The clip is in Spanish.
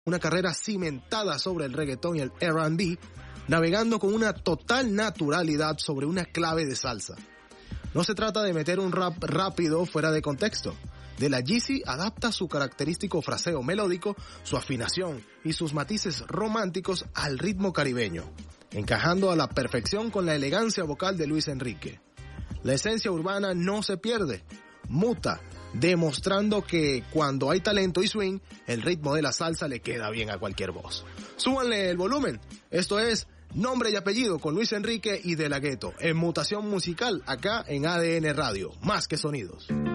una carrera cimentada sobre el reggaetón y el R&B, navegando con una total naturalidad sobre una clave de salsa. No se trata de meter un rap rápido fuera de contexto. De La Yeezy adapta su característico fraseo melódico, su afinación y sus matices románticos al ritmo caribeño, encajando a la perfección con la elegancia vocal de Luis Enrique. La esencia urbana no se pierde, muta, demostrando que cuando hay talento y swing, el ritmo de la salsa le queda bien a cualquier voz. Súbanle el volumen. Esto es Nombre y Apellido con Luis Enrique y De La Ghetto, en Mutación Musical, acá en ADN Radio, más que sonidos.